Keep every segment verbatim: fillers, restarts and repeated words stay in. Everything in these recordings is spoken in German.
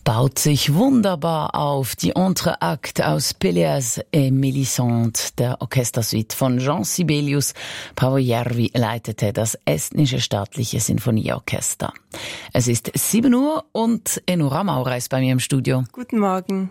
Baut sich wunderbar auf. Die Entr'acte aus Pelléas et Mélisande, der Orchestersuite von Jean Sibelius. Paavo Järvi leitete das estnische staatliche Sinfonieorchester. Es ist sieben Uhr und Enora Maurer ist bei mir im Studio. Guten Morgen.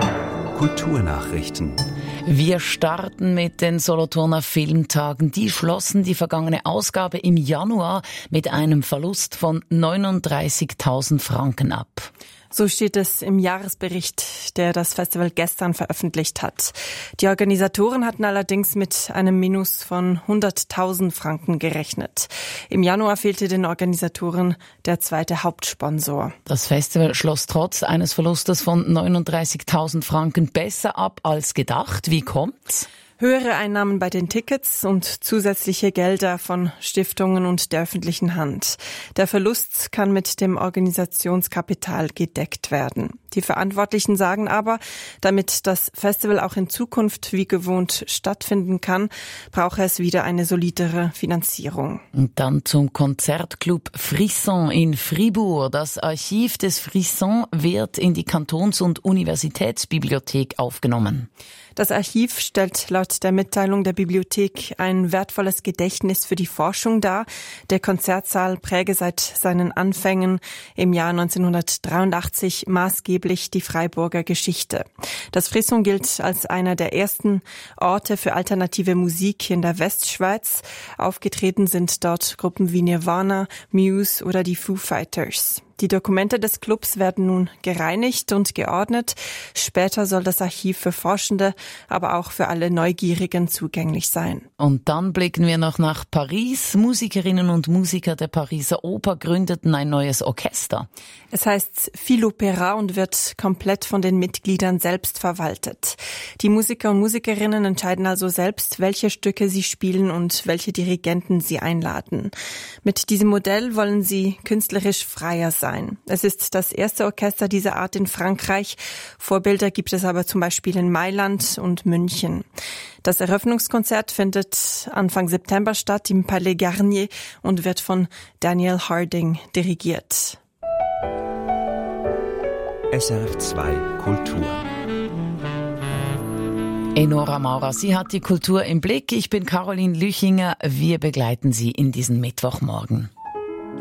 Kulturnachrichten. Wir starten mit den Solothurner Filmtagen. Die schlossen die vergangene Ausgabe im Januar mit einem Verlust von neununddreißigtausend Franken ab. So steht es im Jahresbericht, der das Festival gestern veröffentlicht hat. Die Organisatoren hatten allerdings mit einem Minus von hunderttausend Franken gerechnet. Im Januar fehlte den Organisatoren der zweite Hauptsponsor. Das Festival schloss trotz eines Verlustes von neununddreißigtausend Franken besser ab als gedacht. Wie kommt's? Höhere Einnahmen bei den Tickets und zusätzliche Gelder von Stiftungen und der öffentlichen Hand. Der Verlust kann mit dem Organisationskapital gedeckt werden. Die Verantwortlichen sagen aber, damit das Festival auch in Zukunft wie gewohnt stattfinden kann, brauche es wieder eine solidere Finanzierung. Und dann zum Konzertclub Frisson in Fribourg. Das Archiv des Frisson wird in die Kantons- und Universitätsbibliothek aufgenommen. Das Archiv stellt laut der Mitteilung der Bibliothek ein wertvolles Gedächtnis für die Forschung dar. Der Konzertsaal präge seit seinen Anfängen im Jahr neunzehnhundertdreiundachtzig maßgeblich die Freiburger Geschichte. Das Frisson gilt als einer der ersten Orte für alternative Musik in der Westschweiz. Aufgetreten sind dort Gruppen wie Nirvana, Muse oder die Foo Fighters. Die Dokumente des Clubs werden nun gereinigt und geordnet. Später soll das Archiv für Forschende, aber auch für alle Neugierigen zugänglich sein. Und dann blicken wir noch nach Paris. Musikerinnen und Musiker der Pariser Oper gründeten ein neues Orchester. Es heißt Philopéra und wird komplett von den Mitgliedern selbst verwaltet. Die Musiker und Musikerinnen entscheiden also selbst, welche Stücke sie spielen und welche Dirigenten sie einladen. Mit diesem Modell wollen sie künstlerisch freier sein. Es ist das erste Orchester dieser Art in Frankreich. Vorbilder gibt es aber zum Beispiel in Mailand und München. Das Eröffnungskonzert findet Anfang September statt im Palais Garnier und wird von Daniel Harding dirigiert. S R F zwei Kultur. Enora Maurer, sie hat die Kultur im Blick. Ich bin Caroline Lüchinger. Wir begleiten Sie in diesen Mittwochmorgen.